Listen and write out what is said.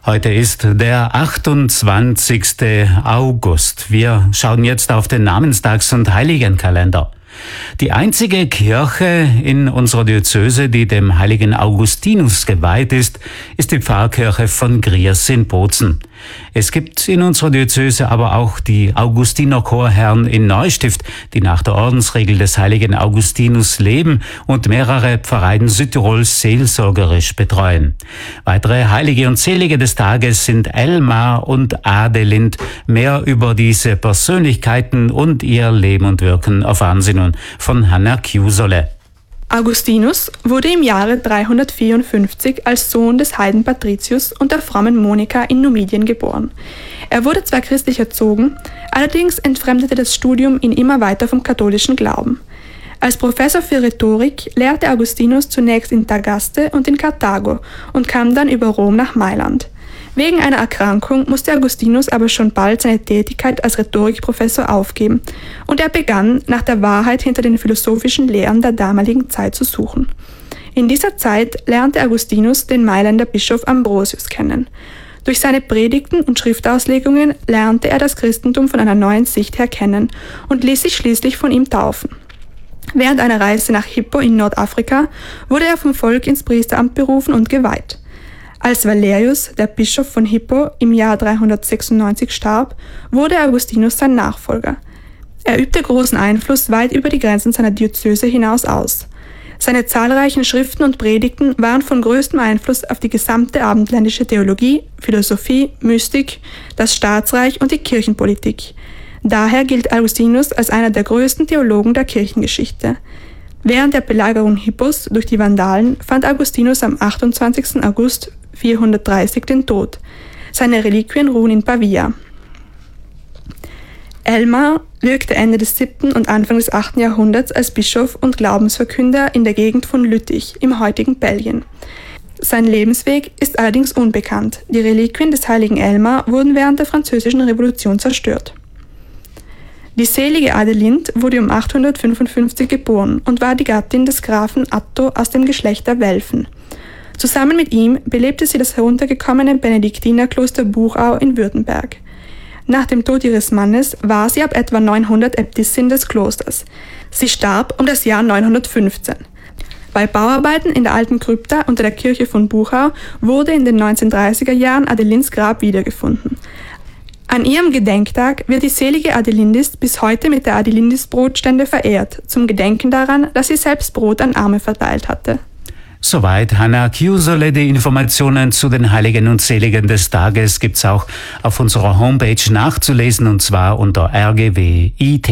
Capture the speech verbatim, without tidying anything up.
Heute ist der achtundzwanzigste August. Wir schauen jetzt auf den Namenstags- und Heiligenkalender. Die einzige Kirche in unserer Diözese, die dem heiligen Augustinus geweiht ist, ist die Pfarrkirche von Griers in Bozen. Es gibt in unserer Diözese aber auch die Augustinerchorherren in Neustift, die nach der Ordensregel des heiligen Augustinus leben und mehrere Pfarreien Südtirols seelsorgerisch betreuen. Weitere Heilige und Selige des Tages sind Elmar und Adelind. Mehr über diese Persönlichkeiten und ihr Leben und Wirken erfahren Sie nun von Hanna Chiusole. Augustinus wurde im Jahre dreihundertvierundfünfzig als Sohn des Heiden Patricius und der frommen Monika in Numidien geboren. Er wurde zwar christlich erzogen, allerdings entfremdete das Studium ihn immer weiter vom katholischen Glauben. Als Professor für Rhetorik lehrte Augustinus zunächst in Tagaste und in Karthago und kam dann über Rom nach Mailand. Wegen einer Erkrankung musste Augustinus aber schon bald seine Tätigkeit als Rhetorikprofessor aufgeben und er begann, nach der Wahrheit hinter den philosophischen Lehren der damaligen Zeit zu suchen. In dieser Zeit lernte Augustinus den Mailänder Bischof Ambrosius kennen. Durch seine Predigten und Schriftauslegungen lernte er das Christentum von einer neuen Sicht her kennen und ließ sich schließlich von ihm taufen. Während einer Reise nach Hippo in Nordafrika wurde er vom Volk ins Priesteramt berufen und geweiht. Als Valerius, der Bischof von Hippo, im Jahr dreihundertsechsundneunzig starb, wurde Augustinus sein Nachfolger. Er übte großen Einfluss weit über die Grenzen seiner Diözese hinaus aus. Seine zahlreichen Schriften und Predigten waren von größtem Einfluss auf die gesamte abendländische Theologie, Philosophie, Mystik, das Staatsreich und die Kirchenpolitik. Daher gilt Augustinus als einer der größten Theologen der Kirchengeschichte. Während der Belagerung Hippos durch die Vandalen fand Augustinus am achtundzwanzigsten August vierhundertdreißig den Tod. Seine Reliquien ruhen in Pavia. Elmar wirkte Ende des siebten und Anfang des achten Jahrhunderts als Bischof und Glaubensverkünder in der Gegend von Lüttich im heutigen Belgien. Sein Lebensweg ist allerdings unbekannt. Die Reliquien des heiligen Elmar wurden während der Französischen Revolution zerstört. Die selige Adelind wurde um achthundertfünfundfünfzig geboren und war die Gattin des Grafen Atto aus dem Geschlecht der Welfen. Zusammen mit ihm belebte sie das heruntergekommene Benediktinerkloster Buchau in Württemberg. Nach dem Tod ihres Mannes war sie ab etwa neunhundert Äbtissin des Klosters. Sie starb um das Jahr neunhundertfünfzehn. Bei Bauarbeiten in der alten Krypta unter der Kirche von Buchau wurde in den neunzehnhundertdreißiger Jahren Adelinds Grab wiedergefunden. An ihrem Gedenktag wird die selige Adelindis bis heute mit der Adelindis-Brotstände verehrt, zum Gedenken daran, dass sie selbst Brot an Arme verteilt hatte. Soweit Hanna Chiusole. Die Informationen zu den Heiligen und Seligen des Tages gibt's auch auf unserer Homepage nachzulesen, und zwar unter r g w punkt i t.